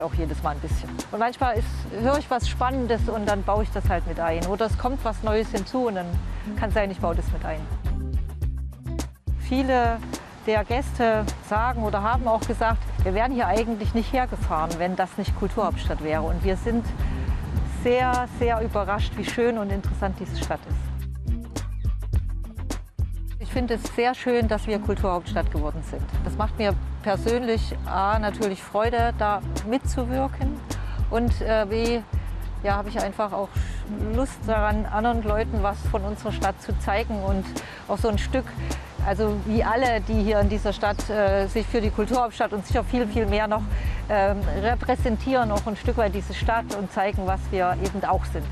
Auch jedes Mal ein bisschen. Und manchmal höre ich was Spannendes und dann baue ich das halt mit ein. Oder es kommt was Neues hinzu und dann kann es sein, ich baue das mit ein. Viele der Gäste sagen oder haben auch gesagt, wir wären hier eigentlich nicht hergefahren, wenn das nicht Kulturhauptstadt wäre. Und wir sind sehr, sehr überrascht, wie schön und interessant diese Stadt ist. Ich finde es sehr schön, dass wir Kulturhauptstadt geworden sind. Das macht mir persönlich natürlich Freude, da mitzuwirken. Und habe ich einfach auch Lust daran, anderen Leuten was von unserer Stadt zu zeigen und auch so ein Stück, also wie alle, die hier in dieser Stadt sich für die Kulturhauptstadt und sicher viel, viel mehr noch repräsentieren, auch ein Stück weit diese Stadt und zeigen, was wir eben auch sind.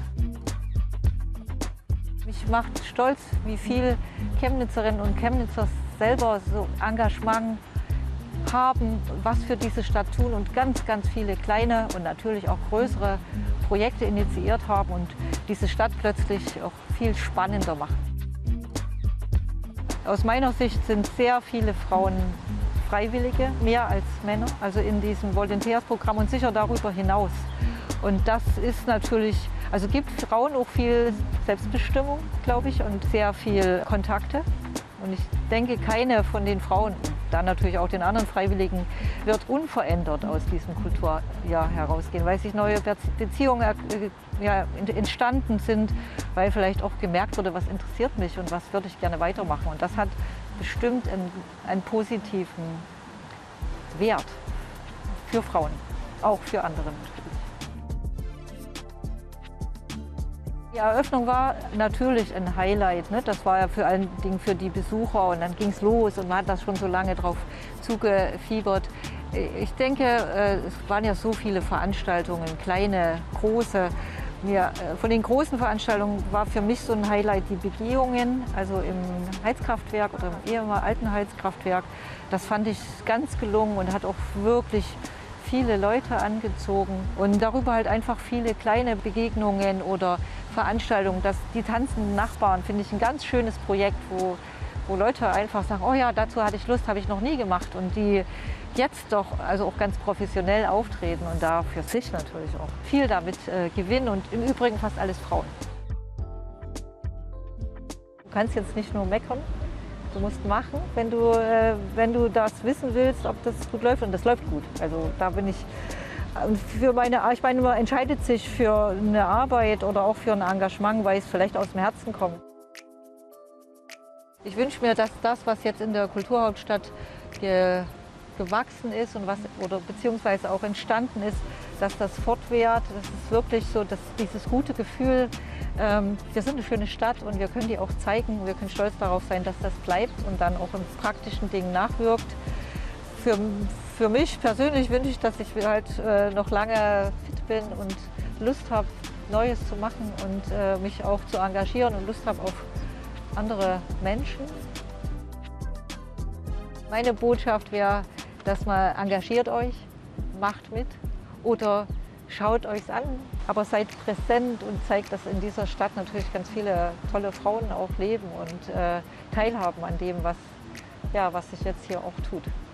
Mich macht stolz, wie viel Chemnitzerinnen und Chemnitzer selber so Engagement haben, was für diese Stadt tun und ganz, ganz viele kleine und natürlich auch größere Projekte initiiert haben und diese Stadt plötzlich auch viel spannender machen. Aus meiner Sicht sind sehr viele Frauen Freiwillige, mehr als Männer, also in diesem Volontärsprogramm und sicher darüber hinaus. Und das ist natürlich, also gibt Frauen auch viel Selbstbestimmung, glaube ich, und sehr viel Kontakte. Und ich denke, keine von den Frauen, dann natürlich auch den anderen Freiwilligen, wird unverändert aus diesem Kulturjahr herausgehen, weil sich neue Beziehungen entstanden sind, weil vielleicht auch gemerkt wurde, was interessiert mich und was würde ich gerne weitermachen. Und das hat bestimmt einen positiven Wert für Frauen, auch für andere natürlich. Die Eröffnung war natürlich ein Highlight, ne? Das war ja vor allen Dingen für die Besucher und dann ging es los und man hat das schon so lange drauf zugefiebert. Ich denke, es waren ja so viele Veranstaltungen, kleine, große. Von den großen Veranstaltungen war für mich so ein Highlight die Begehungen, also im Heizkraftwerk oder im ehemaligen alten Heizkraftwerk. Das fand ich ganz gelungen und hat auch wirklich viele Leute angezogen und darüber halt einfach viele kleine Begegnungen oder Veranstaltungen. Die tanzenden Nachbarn finde ich ein ganz schönes Projekt, wo Leute einfach sagen, oh ja, dazu hatte ich Lust, habe ich noch nie gemacht und die jetzt doch also auch ganz professionell auftreten und da für sich natürlich auch viel damit gewinnen und im Übrigen fast alles Frauen. Du kannst jetzt nicht nur meckern, du musst machen, wenn du das wissen willst, ob das gut läuft und das läuft gut. Also da bin ich man entscheidet sich für eine Arbeit oder auch für ein Engagement, weil es vielleicht aus dem Herzen kommt. Ich wünsche mir, dass das, was jetzt in der Kulturhauptstadt gewachsen ist und beziehungsweise auch entstanden ist, dass das fortwährt. Das ist wirklich so, dass dieses gute Gefühl, wir sind eine schöne Stadt und wir können die auch zeigen. Wir können stolz darauf sein, dass das bleibt und dann auch im praktischen Dingen nachwirkt. Für mich persönlich wünsche ich, dass ich halt noch lange fit bin und Lust habe, Neues zu machen und mich auch zu engagieren und Lust habe auf andere Menschen. Meine Botschaft wäre, dass man engagiert euch, macht mit oder schaut euch an, aber seid präsent und zeigt, dass in dieser Stadt natürlich ganz viele tolle Frauen auch leben und teilhaben an dem, was sich jetzt hier auch tut.